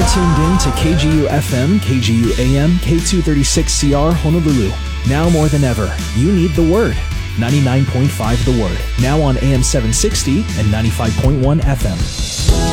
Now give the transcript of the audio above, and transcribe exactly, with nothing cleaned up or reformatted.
tuned in to K G U F M, K G U A M, K two thirty-six C R Honolulu. Now more than ever, you need the Word. ninety-nine point five The Word. Now on A M seven sixty and ninety-five point one F M.